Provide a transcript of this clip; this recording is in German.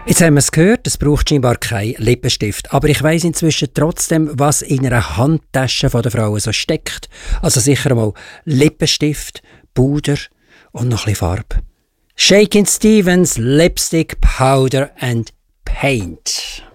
Jetzt haben wir es gehört, es braucht scheinbar keinen Lippenstift. Aber ich weiss inzwischen trotzdem, was in einer Handtasche der Frauen so steckt. Also sicher mal Lippenstift, Puder und noch ein bisschen Farbe. Shakin' Stevens, Lipstick, Powder and Paint.